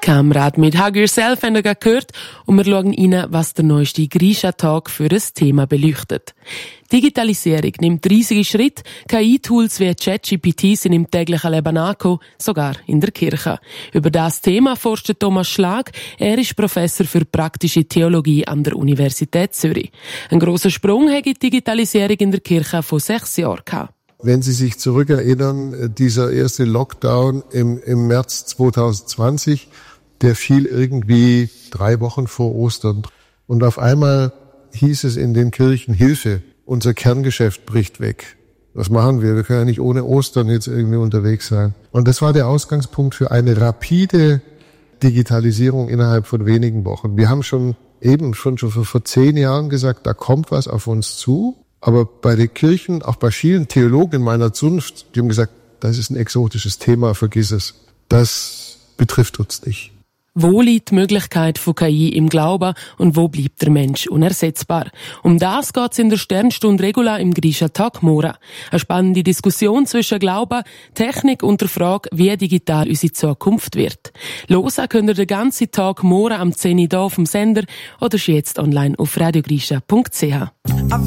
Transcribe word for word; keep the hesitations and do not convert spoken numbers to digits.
Kamerad mit Hug Yourself haben wir gehört und wir schauen rein, was der neueste Grisha-Tag für ein Thema beleuchtet. Digitalisierung nimmt riesige Schritte. K I-Tools wie ChatGPT sind im täglichen Leben angekommen, sogar in der Kirche. Über das Thema forscht Thomas Schlag. Er ist Professor für praktische Theologie an der Universität Zürich. Ein grosser Sprung hat die Digitalisierung in der Kirche vor sechs Jahren gehabt. Wenn Sie sich zurückerinnern, dieser erste Lockdown im, im März zwanzig zwanzig, der fiel irgendwie drei Wochen vor Ostern. Und auf einmal hieß es in den Kirchen, Hilfe, unser Kerngeschäft bricht weg. Was machen wir? Wir können ja nicht ohne Ostern jetzt irgendwie unterwegs sein. Und das war der Ausgangspunkt für eine rapide Digitalisierung innerhalb von wenigen Wochen. Wir haben schon eben schon, schon vor zehn Jahren gesagt, da kommt was auf uns zu. Aber bei den Kirchen, auch bei vielen Theologen in meiner Zunft, die haben gesagt, das ist ein exotisches Thema, vergiss es. Das betrifft uns nicht. Wo liegt die Möglichkeit von K I im Glauben und wo bleibt der Mensch unersetzbar? Um das geht's in der Sternstunde Regula im Grisha-Tag morgen. Eine spannende Diskussion zwischen Glauben, Technik und der Frage, wie digital unsere Zukunft wird. Hören könnt ihr den ganzen Tag morgen am zehn Uhr hier auf dem Sender oder jetzt online auf radiogrisha punkt c h.